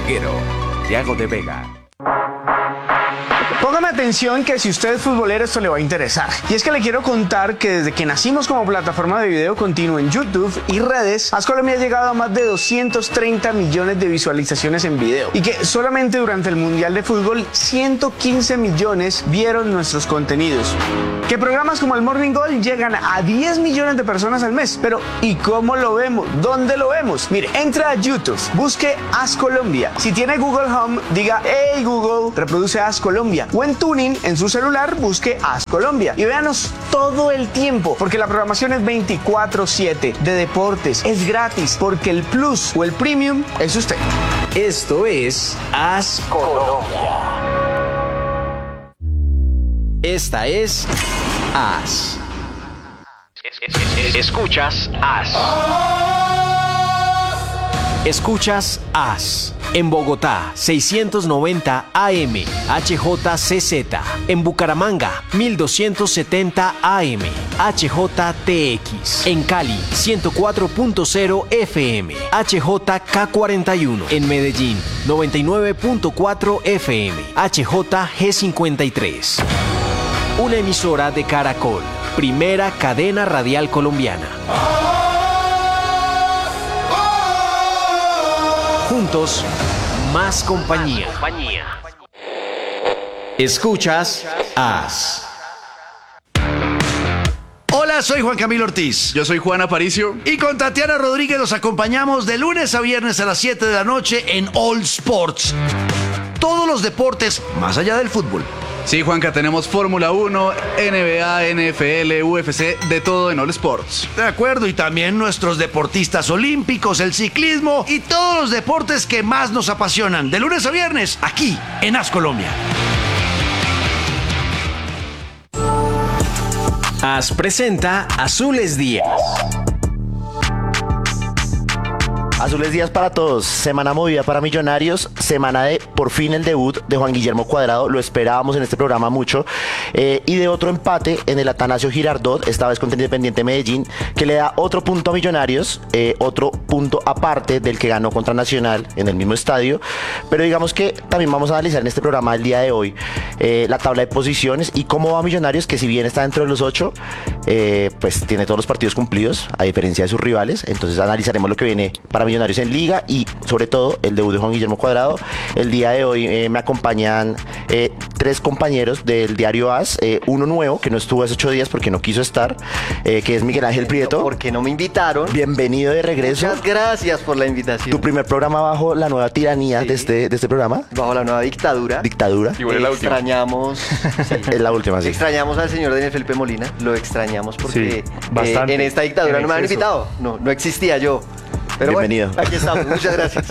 Zaguero, Thiago de Vega. Póngame atención que si usted es futbolero esto le va a interesar. Y es que le quiero contar que desde que nacimos como plataforma de video continuo en YouTube y redes, AS Colombia ha llegado a más de 230 millones de visualizaciones en video. Y que solamente durante el Mundial de Fútbol 115 millones vieron nuestros contenidos. Que programas como el Morning Goal llegan a 10 millones de personas al mes. Pero ¿y cómo lo vemos? ¿Dónde lo vemos? Mire, entra a YouTube, busque AS Colombia. Si tiene Google Home, diga "Hey Google, reproduce AS Colombia". O en Tuning, en su celular, busque AS Colombia. Y véanos todo el tiempo, porque la programación es 24/7 de deportes. Es gratis, porque el Plus o el Premium es usted. Esto es AS Colombia. Esta es AS. Escuchas AS. Escuchas AS. En Bogotá, 690 AM, HJCZ. En Bucaramanga, 1270 AM, HJTX. En Cali, 104.0 FM, HJK41. En Medellín, 99.4 FM, HJG53. Una emisora de Caracol, primera cadena radial colombiana. Juntos, más compañía. Escuchas AS. Hola, soy Juan Camilo Ortiz. Yo soy Juan Aparicio. Y con Tatiana Rodríguez los acompañamos de lunes a viernes a las 7 de la noche en All Sports. Todos los deportes más allá del fútbol. Sí, Juanca, tenemos Fórmula 1, NBA, NFL, UFC, de todo en All Sports. De acuerdo, y también nuestros deportistas olímpicos, el ciclismo y todos los deportes que más nos apasionan. De lunes a viernes, aquí en AS Colombia. AS presenta Azules Días. Azules días para todos, semana movida para Millonarios, semana de por fin el debut de Juan Guillermo Cuadrado, lo esperábamos en este programa mucho, y de otro empate en el Atanasio Girardot, esta vez contra Independiente Medellín, que le da otro punto a Millonarios, otro punto aparte del que ganó contra Nacional en el mismo estadio, pero digamos que también vamos a analizar en este programa el día de hoy la tabla de posiciones y cómo va Millonarios, que si bien está dentro de los 8, pues tiene todos los partidos cumplidos, a diferencia de sus rivales, entonces analizaremos lo que viene para Millonarios en Liga y sobre todo el debut de Juan Guillermo Cuadrado. El día de hoy me acompañan 3 compañeros del diario AS, uno nuevo que no estuvo hace 8 días porque no quiso estar, que es Miguel Ángel Prieto. Porque no me invitaron. Bienvenido de regreso. Muchas gracias por la invitación. Tu primer programa bajo la nueva tiranía de este programa. Bajo la nueva dictadura. Igual es la última. Extrañamos. Sí. Es la última, sí. Extrañamos al señor Daniel Felipe Molina. Lo extrañamos porque en esta dictadura no me han invitado. No existía yo. Pero bienvenido. Bueno, aquí estamos, muchas gracias.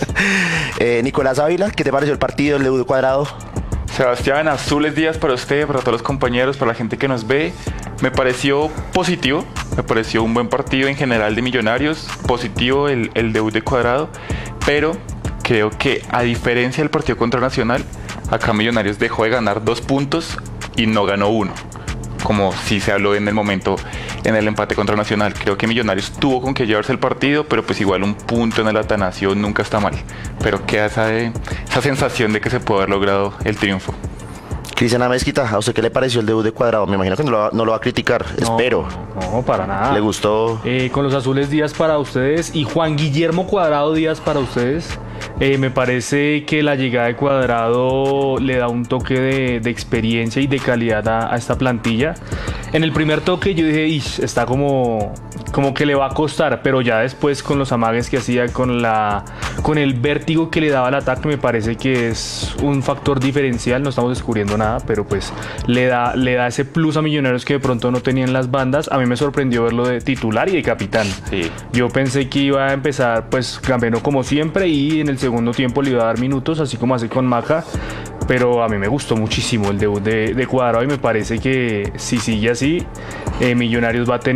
Nicolás Ávila, ¿qué te pareció el partido, el debut de Cuadrado? Sebastián, azules días para usted, para todos los compañeros, para la gente que nos ve. Me pareció positivo, me pareció un buen partido en general de Millonarios, positivo el debut de Cuadrado, pero creo que a diferencia del partido contra Nacional, acá Millonarios dejó de ganar 2 puntos y no ganó 1. Como sí se habló en el momento en el empate contra Nacional. Creo que Millonarios tuvo con que llevarse el partido, pero pues igual un punto en el Atanasio nunca está mal. Pero queda esa sensación de que se puede haber logrado el triunfo. Cristian Mezquita, ¿a usted qué le pareció el debut de Cuadrado? Me imagino que no lo va a criticar, espero. No, para nada. ¿Le gustó? Con los azules días para ustedes y Juan Guillermo Cuadrado días para ustedes. Me parece que la llegada de Cuadrado le da un toque de experiencia y de calidad a esta plantilla. En el primer toque yo dije, está como que le va a costar, pero ya después con los amagues que hacía, con el vértigo que le daba al ataque, me parece que es un factor diferencial. No estamos descubriendo nada, pero pues le da ese plus a Millonarios que de pronto no tenían las bandas. A mí me sorprendió verlo de titular y de capitán. Sí. Yo pensé que iba a empezar pues Gamero como siempre y en el segundo tiempo le iba a dar minutos, así como hace con Maca. Pero a mí me gustó muchísimo el debut de Cuadrado y me parece que si sigue así, Millonarios va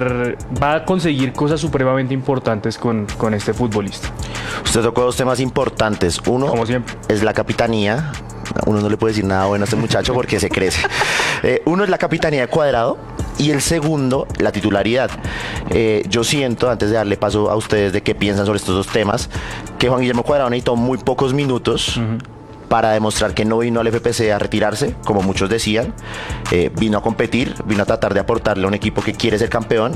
a conseguir cosas supremamente importantes con este futbolista. Usted tocó 2 temas importantes. Uno, como siempre, es la capitanía. Uno no le puede decir nada bueno a este muchacho porque se crece. Uno es la capitanía de Cuadrado Y el segundo, la titularidad. Yo siento, antes de darle paso a ustedes de qué piensan sobre estos dos temas, que Juan Guillermo Cuadrado necesitó muy pocos minutos para demostrar que no vino al FPC a retirarse, como muchos decían. Vino a competir, vino a tratar de aportarle a un equipo que quiere ser campeón.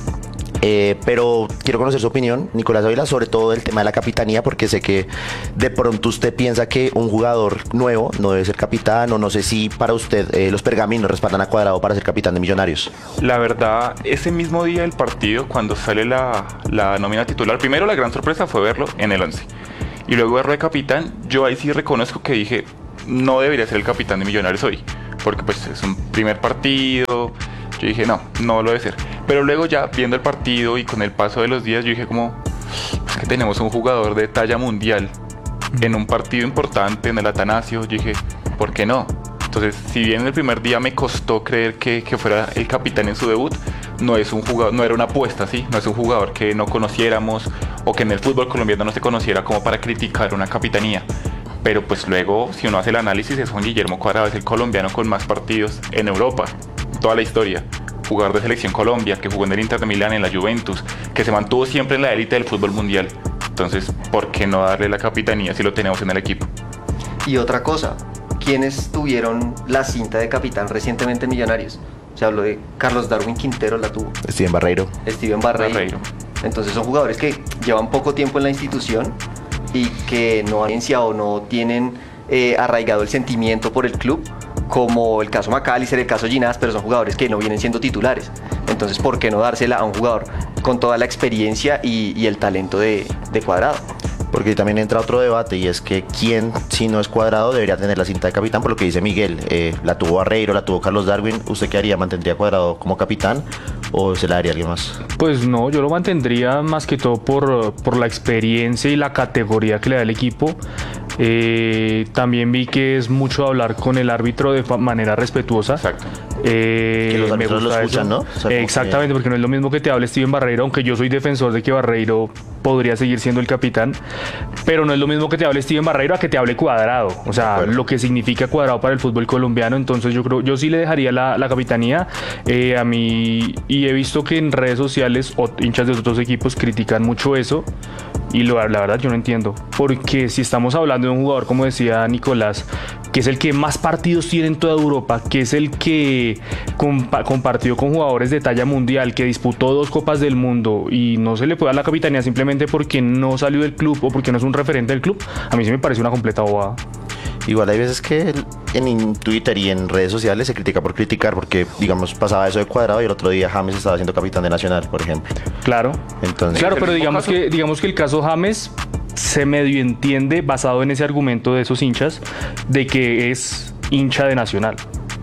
Pero quiero conocer su opinión, Nicolás Ávila, sobre todo el tema de la capitanía, porque sé que de pronto usted piensa que un jugador nuevo no debe ser capitán, o no sé si para usted los pergaminos respaldan a Cuadrado para ser capitán de Millonarios. La verdad, ese mismo día del partido, cuando sale la nómina titular, primero la gran sorpresa fue verlo en el 11. Y luego verlo de capitán, yo ahí sí reconozco que dije, no debería ser el capitán de Millonarios hoy, porque pues es un primer partido. Yo dije, no lo debe ser. Pero luego ya viendo el partido y con el paso de los días, yo dije como, es que tenemos un jugador de talla mundial en un partido importante en el Atanasio. Yo dije, ¿por qué no? Entonces, si bien en el primer día me costó creer que fuera el capitán en su debut, no es un jugador, no era una apuesta, ¿sí? No es un jugador que no conociéramos o que en el fútbol colombiano no se conociera como para criticar una capitanía. Pero pues luego, si uno hace el análisis, es Juan Guillermo Cuadrado, es el colombiano con más partidos en Europa, toda la historia. Jugador de Selección Colombia, que jugó en el Inter de Milán, en la Juventus, que se mantuvo siempre en la élite del fútbol mundial. Entonces, ¿por qué no darle la capitanía si lo tenemos en el equipo? Y otra cosa, ¿quiénes tuvieron la cinta de capitán recientemente en Millonarios? Se habló de Carlos Darwin Quintero, la tuvo. Steven Barreiro. Entonces son jugadores que llevan poco tiempo en la institución y que no han iniciado, no tienen arraigado el sentimiento por el club, como el caso McAllister, el caso Ginás, pero son jugadores que no vienen siendo titulares. Entonces, ¿por qué no dársela a un jugador con toda la experiencia y el talento de Cuadrado? Porque también entra otro debate, y es que quién, si no es Cuadrado, debería tener la cinta de capitán, por lo que dice Miguel. La tuvo Barreiro, la tuvo Carlos Darwin. ¿Usted qué haría? ¿Mantendría a Cuadrado como capitán o se la daría a alguien más? Pues no, yo lo mantendría más que todo por la experiencia y la categoría que le da el equipo. También vi que es mucho hablar con el árbitro de manera respetuosa. Exacto. Que los árbitros lo escuchan, ¿no? O sea, exactamente, porque no es lo mismo que te hable Steven Barreiro, aunque yo soy defensor de que Barreiro podría seguir siendo el capitán, pero no es lo mismo que te hable Steven Barreiro a que te hable Cuadrado. O sea, lo que significa Cuadrado para el fútbol colombiano. Entonces yo sí le dejaría la capitanía a mí, y he visto que en redes sociales hinchas de otros equipos critican mucho eso. Y la verdad yo no entiendo, porque si estamos hablando de un jugador, como decía Nicolás, que es el que más partidos tiene en toda Europa, que es el que compartió con jugadores de talla mundial, que disputó 2 Copas del Mundo, y no se le puede dar la capitanía simplemente porque no salió del club o porque no es un referente del club, a mí sí me parece una completa bobada. Igual hay veces que en Twitter y en redes sociales se critica por criticar, porque digamos pasaba eso de Cuadrado y el otro día James estaba siendo capitán de Nacional, por ejemplo. Claro. Entonces, claro, pero digamos que el caso James se medio entiende basado en ese argumento de esos hinchas de que es hincha de Nacional.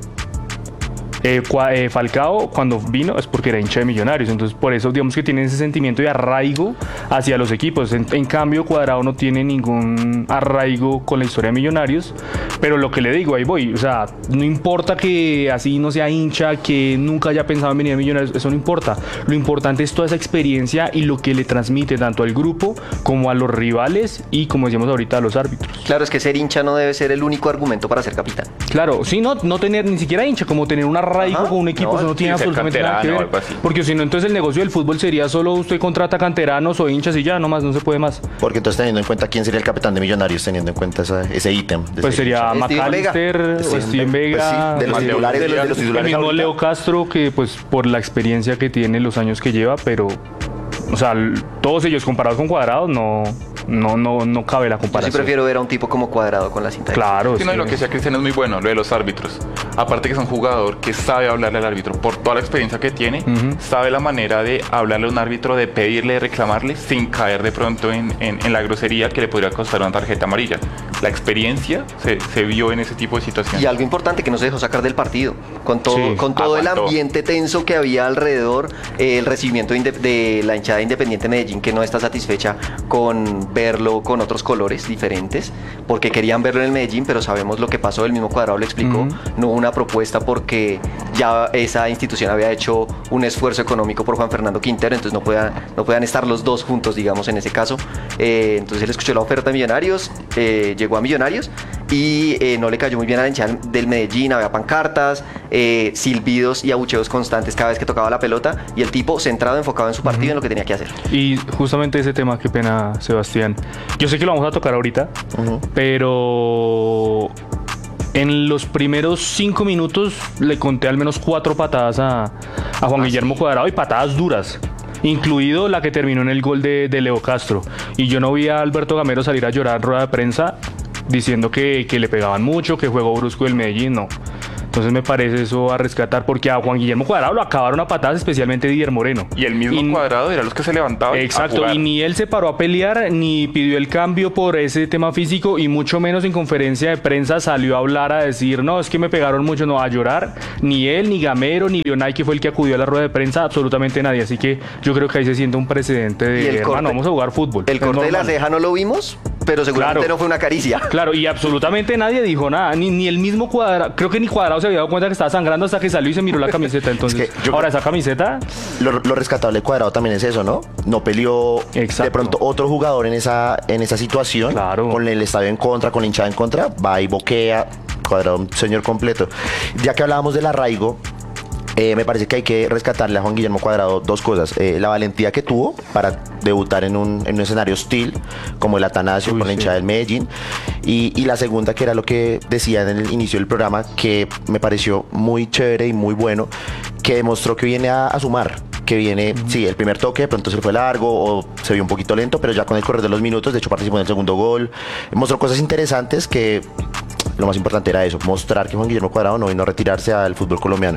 Falcao, cuando vino, es porque era hincha de Millonarios, entonces por eso digamos que tiene ese sentimiento de arraigo hacia los equipos. En cambio, Cuadrado no tiene ningún arraigo con la historia de Millonarios, pero lo que le digo, ahí voy, o sea, no importa que así no sea hincha, que nunca haya pensado en venir a Millonarios, eso no importa. Lo importante es toda esa experiencia y lo que le transmite tanto al grupo como a los rivales y, como decíamos ahorita, a los árbitros. Claro, es que ser hincha no debe ser el único argumento para ser capitán. Claro, sí, no tener ni siquiera hincha, como tener un arraigo con un equipo, eso no tiene absolutamente nada que ver. Porque si no, entonces el negocio del fútbol sería solo usted contrata canteranos o hinchas y ya, nomás, no se puede más. Porque entonces, teniendo en cuenta quién sería el capitán de Millonarios, teniendo en cuenta ese ítem. Pues sería McAllister o Steven Vega, de los titulares, el mismo Leo Castro, que pues por la experiencia que tiene, los años que lleva, pero o sea, todos ellos comparados con Cuadrado no cabe la comparación. Yo sí prefiero ver a un tipo como Cuadrado con la cinta. Claro. Sí, no, y lo que decía Cristian es muy bueno, lo de los árbitros. Aparte que es un jugador que sabe hablarle al árbitro, por toda la experiencia que tiene, sabe la manera de hablarle a un árbitro, de pedirle, de reclamarle, sin caer de pronto en la grosería que le podría costar una tarjeta amarilla. La experiencia se vio en ese tipo de situaciones. Y algo importante, que no se dejó sacar del partido, con todo el ambiente tenso que había alrededor, el recibimiento de la hinchada de Independiente Medellín, que no está satisfecha con verlo con otros colores diferentes, porque querían verlo en el Medellín, pero sabemos lo que pasó, el mismo Cuadrado lo explicó, no hubo una propuesta porque ya esa institución había hecho un esfuerzo económico por Juan Fernando Quintero, entonces no puedan estar los dos juntos, digamos, en ese caso. Entonces él escuchó la oferta de Millonarios, llegó a Millonarios y no le cayó muy bien a la hinchada del Medellín. Había pancartas, silbidos y abucheos constantes cada vez que tocaba la pelota, y el tipo centrado, enfocado en su partido, en lo que tenía que hacer. Y justamente ese tema, qué pena, Sebastián. Yo sé que lo vamos a tocar ahorita, pero en los primeros 5 minutos le conté al menos 4 patadas a Juan Guillermo Cuadrado, y patadas duras, incluido la que terminó en el gol de Leo Castro. Y yo no vi a Alberto Gamero salir a llorar en rueda de prensa diciendo que le pegaban mucho, que juego brusco del Medellín, no. Entonces me parece eso a rescatar, porque a Juan Guillermo Cuadrado lo acabaron a patadas, especialmente Didier Moreno. Y el mismo Cuadrado era los que se levantaban. Exacto, y ni él se paró a pelear, ni pidió el cambio por ese tema físico, y mucho menos en conferencia de prensa salió a hablar, a decir, no, es que me pegaron mucho, no, a llorar. Ni él, ni Gamero, ni Leonay, que fue el que acudió a la rueda de prensa, absolutamente nadie. Así que yo creo que ahí se siente un precedente de, hermano, vamos a jugar fútbol. El corte de la ceja no lo vimos, pero seguramente no fue una caricia. Claro, y absolutamente nadie dijo nada, ni el mismo Cuadrado, creo que ni Cuadrado se había dado cuenta que estaba sangrando hasta que salió y se miró la camiseta. Entonces, es que ahora esa camiseta... Lo rescatable de Cuadrado también es eso, ¿no? No peleó. Exacto. De pronto otro jugador en esa situación, con el estadio en contra, con la hinchada en contra, va y boquea. Cuadrado, un señor completo. Ya que hablábamos del arraigo, me parece que hay que rescatarle a Juan Guillermo Cuadrado 2 cosas. La valentía que tuvo para debutar en un escenario hostil como el Atanasio, con la hinchada del Medellín, y la segunda, que era lo que decía en el inicio del programa, que me pareció muy chévere y muy bueno, que demostró que viene a sumar, que viene, sí, el primer toque de pronto se le fue largo o se vio un poquito lento, pero ya con el correr de los minutos, de hecho participó en el segundo gol, mostró cosas interesantes, que lo más importante era eso, mostrar que Juan Guillermo Cuadrado no vino a retirarse al fútbol colombiano.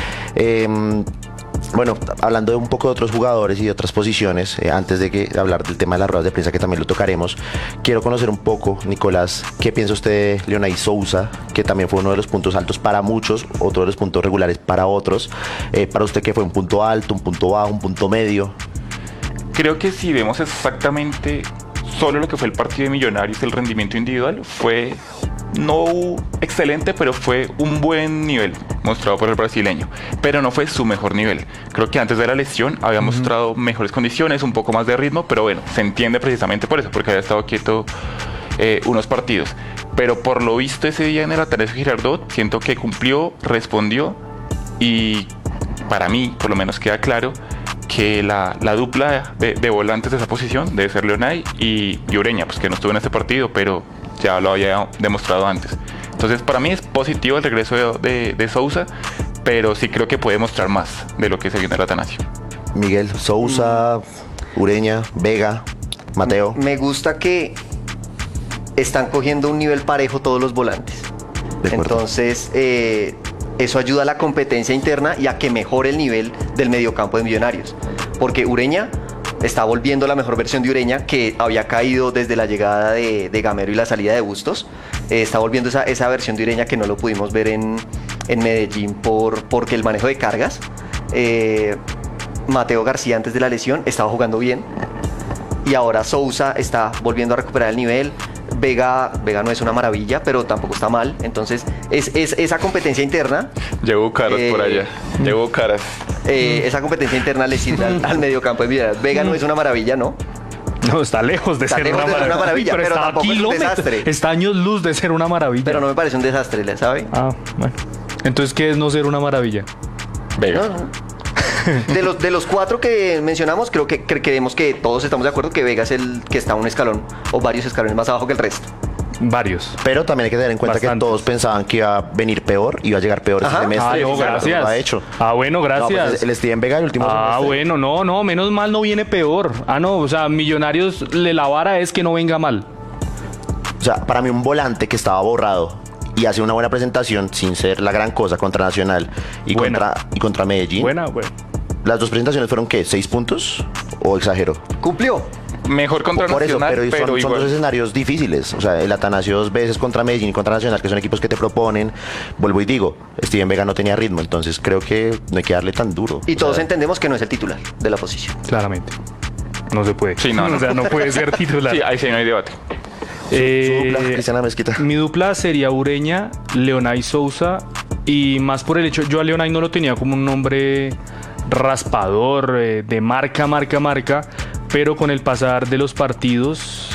Bueno, hablando de un poco de otros jugadores y de otras posiciones, antes de hablar del tema de las ruedas de prensa, que también lo tocaremos, quiero conocer un poco, Nicolás, ¿qué piensa usted de Leonay Sousa, que también fue uno de los puntos altos para muchos, otro de los puntos regulares para otros? Para usted, ¿qué fue? ¿Un punto alto, un punto bajo, un punto medio? Creo que si vemos exactamente solo lo que fue el partido de Millonarios, el rendimiento individual fue no excelente, pero fue un buen nivel mostrado por el brasileño, pero no fue su mejor nivel. Creo que antes de la lesión había mostrado mejores condiciones, un poco más de ritmo, pero bueno, se entiende precisamente por eso, porque había estado quieto unos partidos. Pero por lo visto ese día en el Atanasio Girardot, siento que cumplió, respondió, y para mí por lo menos queda claro que la dupla de volantes de esa posición debe ser Leonay y Ureña, pues que no estuvo en este partido, pero ya lo había demostrado antes. Entonces para mí es positivo el regreso de Sousa, pero sí creo que puede mostrar más de lo que se vio en el Atanasio. Miguel, Sousa, Ureña, Vega, Mateo. Me gusta que están cogiendo un nivel parejo todos los volantes. Entonces eso ayuda a la competencia interna y a que mejore el nivel del mediocampo de Millonarios, porque Ureña está volviendo la mejor versión de Ureña, que había caído desde la llegada de Gamero y la salida de Bustos. Está volviendo esa versión de Ureña que no lo pudimos ver en Medellín porque el manejo de cargas. Mateo García, antes de la lesión, estaba jugando bien, y ahora Sousa está volviendo a recuperar el nivel. Vega no es una maravilla, pero tampoco está mal. Entonces es esa competencia interna. Llevo caras por allá. Llevo caras. Esa competencia interna le sirve al mediocampo de Millonarios. Vega no es una maravilla, ¿no? No, está lejos de ser una maravilla, pero tampoco es un desastre. Está años luz de ser una maravilla. Pero no me parece un desastre, ¿sabe? Bueno. Entonces, ¿qué es no ser una maravilla? Vega. De los 4 que mencionamos, creo que creemos que todos estamos de acuerdo que Vega es el que está un escalón o varios escalones más abajo que el resto. Varios. Pero también hay que tener en cuenta que todos pensaban que iba a venir peor, iba a llegar peor ese semestre. No, gracias. Lo ha hecho. Bueno, gracias. No, pues el Steven Vega el último semestre. Bueno, no, menos mal no viene peor. No, o sea, Millonarios, la vara es que no venga mal. O sea, para mí un volante que estaba borrado y hace una buena presentación sin ser la gran cosa contra Nacional y contra Medellín. Buena. Las 2 presentaciones fueron, ¿qué? ¿6 puntos? ¿O exagero? Cumplió. Mejor contra Nacional, pero son 2 escenarios difíciles. O sea, el Atanasio 2 veces contra Medellín y contra Nacional, que son equipos que te proponen. Vuelvo y digo, Steven Vega no tenía ritmo, entonces creo que no hay que darle tan duro. Y todos entendemos que no es el titular de la posición. Claramente. No se puede. Sí, no. O sea, no puede ser titular. Sí, ahí sí no hay debate. Su dupla, Cristiana Mezquita. Mi dupla sería Ureña, Leonay Sousa, y más por el hecho, yo a Leonay no lo tenía como un nombre raspador, de marca, pero con el pasar de los partidos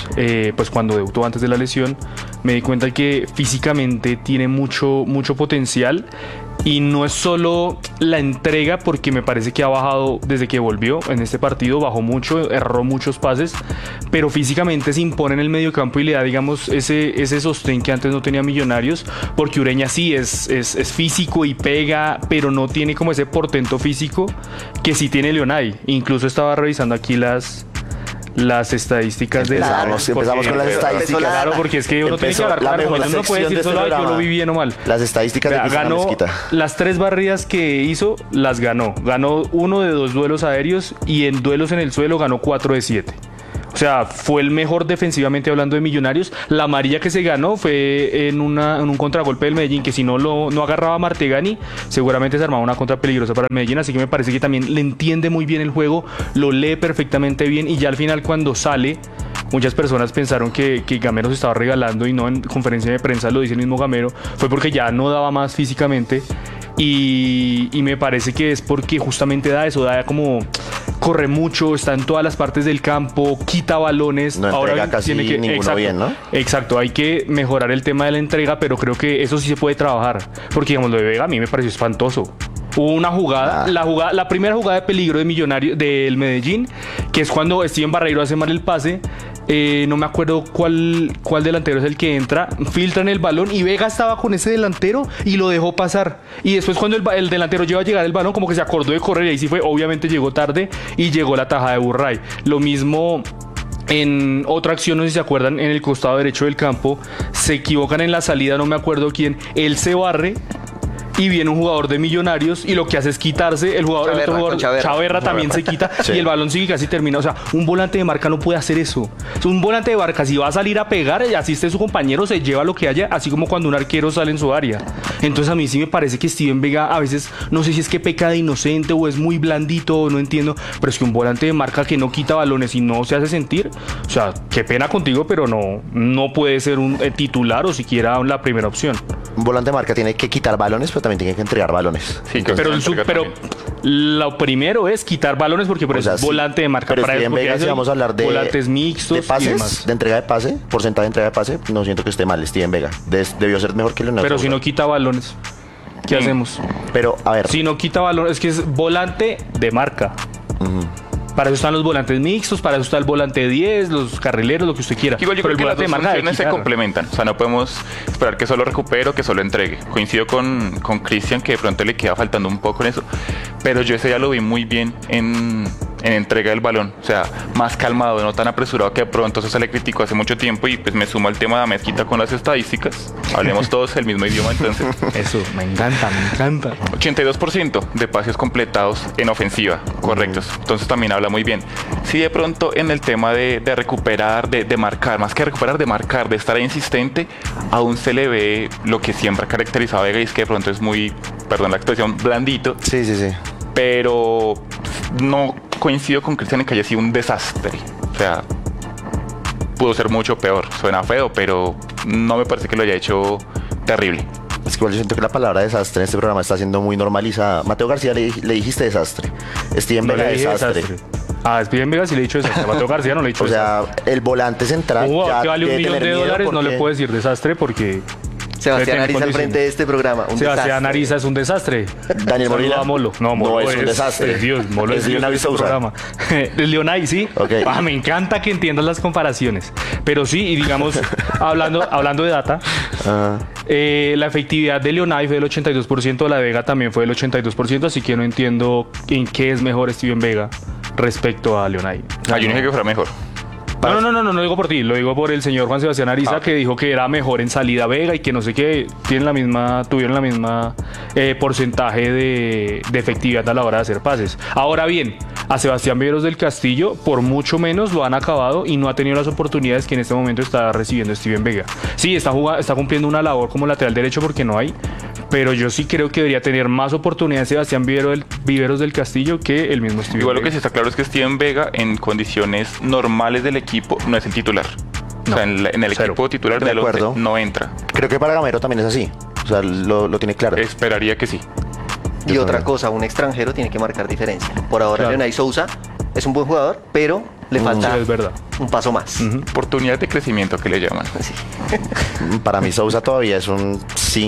pues cuando debutó antes de la lesión, me di cuenta que físicamente tiene mucho potencial. Y no es solo la entrega, porque me parece que ha bajado desde que volvió en este partido, bajó mucho, erró muchos pases, pero físicamente se impone en el mediocampo y le da, digamos, ese sostén que antes no tenía Millonarios, porque Ureña sí es físico y pega, pero no tiene como ese portento físico que sí tiene Leonay. Incluso estaba revisando aquí las estadísticas de empezamos con las estadísticas. Claro, porque es que uno tiene que hablar claro, uno no puede decir solo "Ay, yo lo vi bien o mal". Las estadísticas de ganó Mezquita. las 3 barridas que hizo, las ganó 1 de 2 duelos aéreos, y en duelos en el suelo ganó 4 de 7. O sea, fue el mejor defensivamente hablando de Millonarios. La amarilla que se ganó fue en un contragolpe del Medellín, que si no agarraba a Martegani, seguramente se armaba una contra peligrosa para el Medellín. Así que me parece que también le entiende muy bien el juego, lo lee perfectamente bien, y ya al final, cuando sale, muchas personas pensaron que Gamero se estaba regalando, y no, en conferencia de prensa lo dice el mismo Gamero, fue porque ya no daba más físicamente. Y me parece que es porque justamente da eso, da como corre mucho, está en todas las partes del campo, quita balones. No ahora entrega casi tiene que, ninguno exacto, bien, ¿no? Exacto, hay que mejorar el tema de la entrega, pero creo que eso sí se puede trabajar, porque digamos, lo de Vega a mí me pareció espantoso. Hubo una jugada, la primera jugada de peligro de Millonarios del Medellín, que es cuando Steven Barreiro hace mal el pase. No me acuerdo cuál delantero es el que entra, filtran el balón y Vega estaba con ese delantero y lo dejó pasar. Y después, cuando el delantero lleva a llegar el balón, como que se acordó de correr, y ahí sí fue, obviamente llegó tarde y llegó la tajada de Burray. Lo mismo en otra acción, no sé si se acuerdan, en el costado derecho del campo, se equivocan en la salida, no me acuerdo quién, él se barre y viene un jugador de Millonarios y lo que hace es quitarse, el otro jugador, Chaverra también se quita, sí, y el balón sigue casi termina. O sea, un volante de marca no puede hacer eso. Un volante de marca, si va a salir a pegar, asiste su compañero, se lleva lo que haya, así como cuando un arquero sale en su área. Entonces a mí sí me parece que Steven Vega a veces, no sé si es que peca de inocente o es muy blandito, no entiendo, pero es que un volante de marca que no quita balones y no se hace sentir, o sea, qué pena contigo, pero no puede ser un titular o siquiera la primera opción. Un volante de marca tiene que quitar balones, pero también tiene que entregar balones. Sí, pero lo primero es quitar balones, porque por eso es volante de marca. Pero para Steven Vega, si vamos a hablar de volantes mixtos, de pases, y demás, de entrega de pase, porcentaje de entrega de pase, no siento que esté mal Steven Vega. Debió ser mejor que Leonardo. Pero si no quita balones, ¿qué hacemos? Pero, a ver. Si no quita balones, es que es volante de marca. Para eso están los volantes mixtos, para eso está el volante 10, los carrileros, lo que usted quiera. Igual yo creo que las dos funciones se complementan. O sea, no podemos esperar que solo recupere o que solo entregue. Coincido con Cristian, que de pronto le queda faltando un poco en eso. Pero yo ese ya lo vi muy bien en entrega del balón. O sea, más calmado, no tan apresurado, que de pronto eso se le criticó hace mucho tiempo. Y pues me sumo al tema de Mezquita con las estadísticas. Hablemos todos el mismo idioma, entonces. Eso, me encanta. 82% de pases completados en ofensiva, correctos. Entonces también habla muy bien. Si de pronto en el tema de recuperar, de marcar, más que recuperar, de marcar, de estar ahí insistente, aún se le ve lo que siempre ha caracterizado a Vega, y es que de pronto es muy, perdón la expresión, blandito. Sí. Pero no coincido con Cristian en que haya sido un desastre. O sea, pudo ser mucho peor. Suena feo, pero no me parece que lo haya hecho terrible. Es que igual yo siento que la palabra desastre en este programa está siendo muy normalizada. Mateo García le dijiste desastre. Steven Vega desastre. Steven Vega sí le he dicho desastre. Mateo García no le he dicho desastre. O sea, el volante central. Un jugador que vale $1 millón, no le puedo decir desastre porque... Sebastián Ariza al frente de este programa. Sebastián Ariza es un desastre. Daniel Molina. Molo. No es un desastre. Dios, Molo es Leonay Sousa. Leonay, sí. Okay. Me encanta que entiendas las comparaciones. Pero sí, y digamos, hablando de data, la efectividad de Leonay fue del 82%, la de Vega también fue del 82%, así que no entiendo en qué es mejor Steven Vega respecto a Leonay. Yo no dije que fuera mejor. No digo por ti, lo digo por el señor Juan Sebastián Ariza, que dijo que era mejor en salida Vega y que no sé qué, tuvieron la misma porcentaje de efectividad a la hora de hacer pases. Ahora bien, a Sebastián Viveros del Castillo, por mucho menos lo han acabado y no ha tenido las oportunidades que en este momento está recibiendo Steven Vega. Sí, está cumpliendo una labor como lateral derecho porque no hay, pero yo sí creo que debería tener más oportunidades Sebastián Viveros del Castillo que el mismo Steven Igual Vega. Lo que sí está claro es que Steven Vega, en condiciones normales del equipo, no es el titular. O sea, en el equipo titular del 11 no entra. Creo que para Gamero también es así. O sea, lo tiene claro. Esperaría que sí. Y otra cosa, un extranjero tiene que marcar diferencia. Por ahora, Leonay Sousa es un buen jugador, pero le falta un paso más. Oportunidad de crecimiento que le llaman. Sí. Para mí Sousa todavía es un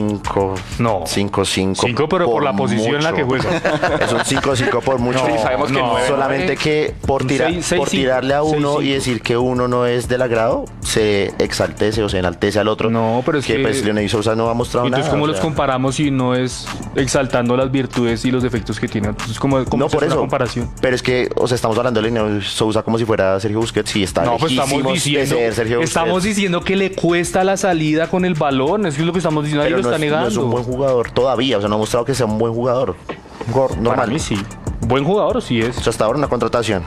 5, No. 5-5. 5, pero por la posición en la que juega. Es un 5-5 por mucho. Sí, sabemos que nueve, solamente que por, por tirarle a uno y decir que uno no es del agrado, se exaltece o se enaltece al otro. No, pero es que pues Lionel Sousa no ha mostrado nada. Entonces, ¿cómo o los sea. comparamos si no es exaltando las virtudes y los defectos que tiene? Entonces, ¿cómo No, es por una eso. comparación? Pero es que, o sea, estamos hablando de Lionel Sousa como si fuera Sergio Busquets y está No, pues lejísimos de ser Sergio estamos Busquets. diciendo que le cuesta la salida con el balón. Eso es lo que estamos diciendo. Ahí Pero lo está no es negando. un buen jugador todavía, o sea, no ha mostrado que sea un buen jugador. Un jugador normal. Para mí sí. Buen jugador, sí es. O sea, hasta ahora una contratación.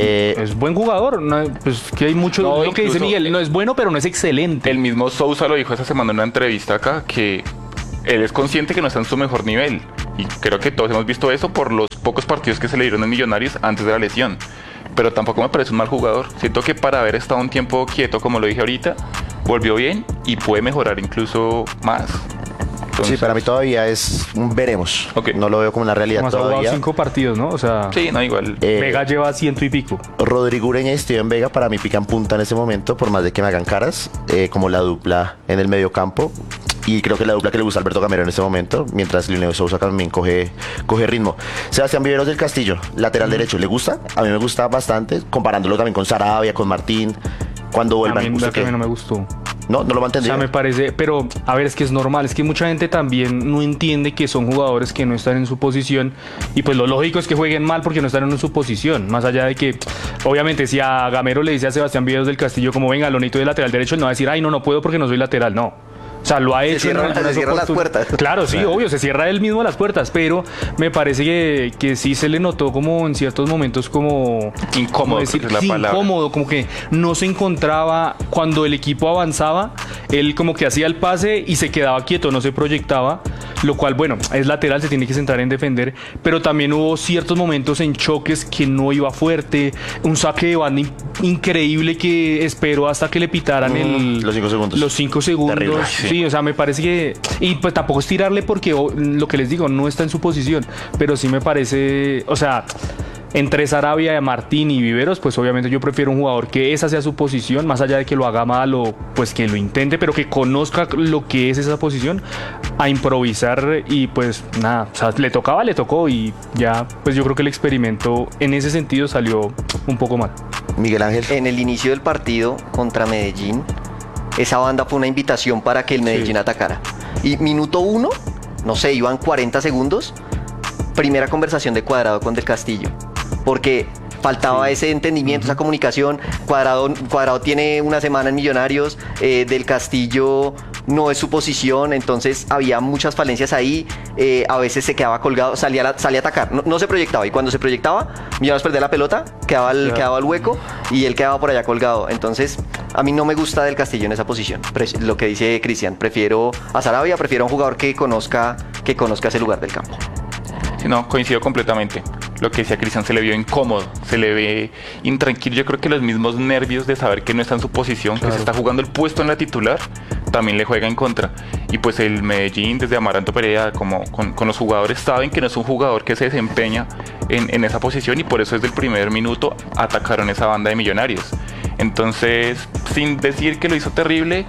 Es buen jugador. No, pues que hay mucho. No, lo que dice incluso- Miguel, no es bueno, pero no es excelente. El mismo Sousa lo dijo esta semana en una entrevista acá, que él es consciente que no está en su mejor nivel. Y creo que todos hemos visto eso por los pocos partidos que se le dieron en Millonarios antes de la lesión. Pero tampoco me parece un mal jugador. Siento que para haber estado un tiempo quieto, como lo dije ahorita, volvió bien y puede mejorar incluso más. Sí, para mí todavía es un veremos. Ok. No lo veo como una realidad Además, ha jugado todavía. 5 partidos, ¿no? O sea, Sí, no, igual. Vega lleva 100 y pico. Rodrigo Ureña y Steven Vega para mí pican punta en ese momento, por más de que me hagan caras, como la dupla en el medio campo. Y creo que la dupla que le gusta a Alberto Gamero en este momento, mientras Lionel Sousa también coge ritmo. Sebastián Viveros del Castillo, lateral derecho, ¿le gusta? A mí me gusta bastante, comparándolo también con Sarabia, con Martín. Cuando A vuelvan, mí, ¿usted la que a qué? mí no me gustó. No lo O mantendría. sea, me parece, pero a ver, es que es normal, es que mucha gente también no entiende que son jugadores que no están en su posición y pues lo lógico es que jueguen mal porque no están en su posición, más allá de que, obviamente, si a Gamero le dice a Sebastián Viveros del Castillo como venga, lo necesito de lateral derecho, él no va a decir, ay, no puedo porque no soy lateral, no. O sea, lo ha hecho en algunas se cierran las oportunidades. puertas. Claro, sí, obvio, se cierra él mismo las puertas, pero me parece que sí se le notó como en ciertos momentos como Incómodo, decir, creo que es la sí, palabra. incómodo, como que no se encontraba cuando el equipo avanzaba, él como que hacía el pase y se quedaba quieto, no se proyectaba, lo cual, bueno, es lateral, se tiene que centrar en defender, pero también hubo ciertos momentos en choques que no iba fuerte, un saque de banda increíble que esperó hasta que le pitaran los 5 segundos. los 5 segundos. Terrible. Sí, o sea, me parece que... Y pues tampoco es tirarle porque lo que les digo, no está en su posición. Pero sí me parece... O sea, entre Sarabia, Martín y Viveros, pues obviamente yo prefiero un jugador que esa sea su posición, más allá de que lo haga mal o pues que lo intente, pero que conozca lo que es esa posición, a improvisar y pues nada, o sea, le tocó y ya, pues yo creo que el experimento en ese sentido salió un poco mal. Miguel Ángel. En el inicio del partido contra Medellín, esa banda fue una invitación para que el Medellín atacara. Y minuto 1, no sé, iban 40 segundos, primera conversación de Cuadrado con Del Castillo. Porque faltaba ese entendimiento, esa comunicación. Cuadrado tiene una semana en Millonarios, Del Castillo no es su posición, entonces había muchas falencias ahí. A veces se quedaba colgado, salía a atacar, no se proyectaba. Y cuando se proyectaba, Millonarios perdía la pelota, quedaba el hueco y él quedaba por allá colgado. Entonces, a mí no me gusta Del Castillo en esa posición. Lo que dice Cristian, prefiero a Sarabia, prefiero a un jugador que conozca ese lugar del campo. Sí, no, coincido completamente. Lo que decía Cristian, se le vio incómodo, se le ve intranquilo. Yo creo que los mismos nervios de saber que no está en su posición, que se está jugando el puesto en la titular, también le juega en contra. Y pues el Medellín, desde Amaranto Pereira, como con los jugadores, saben que no es un jugador que se desempeña en esa posición y por eso desde el primer minuto atacaron esa banda de Millonarios. Entonces, sin decir que lo hizo terrible,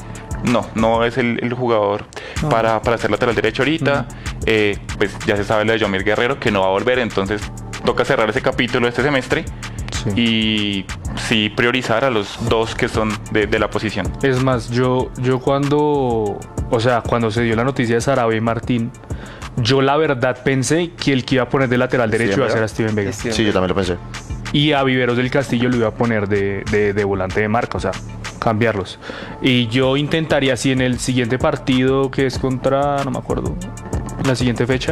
no es el jugador para ser lateral derecho ahorita. Pues ya se sabe lo de Yomir Guerrero, que no va a volver, entonces toca cerrar ese capítulo este semestre y sí priorizar a los dos que son de la posición. Es más, yo cuando se dio la noticia de Sarabia y Martín, yo la verdad pensé que el que iba a poner de lateral derecho iba a ser a Steven Vega. Sí, yo también lo pensé. Y a Viveros del Castillo lo iba a poner de volante de marca, o sea, cambiarlos. Y yo intentaría, si en el siguiente partido, que es contra, no me acuerdo, la siguiente fecha,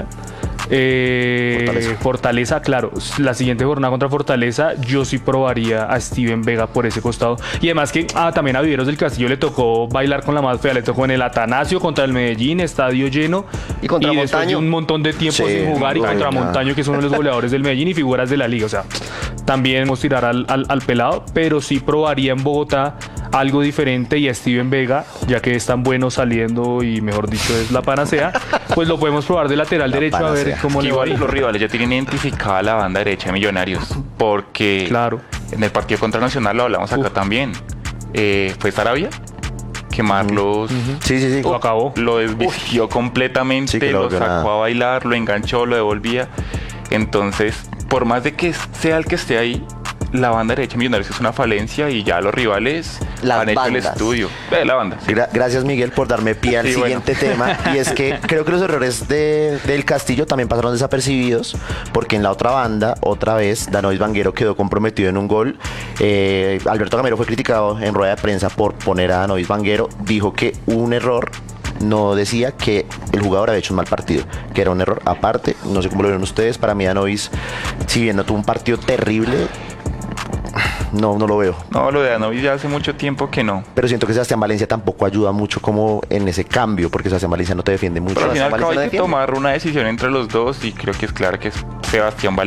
Fortaleza, claro, la siguiente jornada contra Fortaleza, yo sí probaría a Steven Vega por ese costado. Y además que también a Viveros del Castillo le tocó bailar con la más fea, le tocó en el Atanasio contra el Medellín, estadio lleno, y contra después de Montaño, un montón de tiempo sin jugar, y contra Montaño, que es uno de los goleadores del Medellín y figuras de la liga. O sea, también vamos a tirar al pelado, pero sí probaría en Bogotá algo diferente, y a Steven Vega, ya que es tan bueno saliendo y mejor dicho es la panacea, pues lo podemos probar de lateral derecho a ver cómo le va. Igual los rivales ya tienen identificada la banda derecha de Millonarios, porque Claro. En el partido contra Nacional lo hablamos acá también. Fue Sarabia. Que Marlos Sí. Lo acabó. lo desvistió completamente, Sí, que lo lo volvió sacó nada. a bailar, lo enganchó, lo devolvía. Entonces, por más de que sea el que esté ahí, la banda derecha de Millonarios es una falencia y ya los rivales Las han hecho el bandas. estudio. La banda. Sí. Gracias, Miguel, por darme pie al Sí, siguiente tema. Y es que creo que los errores del Castillo también pasaron desapercibidos, porque en la otra banda, otra vez, Danois Vanguero quedó comprometido en un gol. Alberto Gamero fue criticado en rueda de prensa por poner a Danois Vanguero. Dijo que hubo un error. No decía que el jugador había hecho un mal partido, que era un error aparte. No sé cómo lo vieron ustedes. Para mí, Danois, si bien no tuvo un partido terrible, no lo veo. No, lo de Anovis ya hace mucho tiempo que no. Pero siento que Sebastián Valencia tampoco ayuda mucho como en ese cambio, porque Sebastián Valencia no te defiende mucho. Pero al final Valencia hay no que defiende. tomar una decisión entre los dos y creo que es claro que es Sebastián Valencia.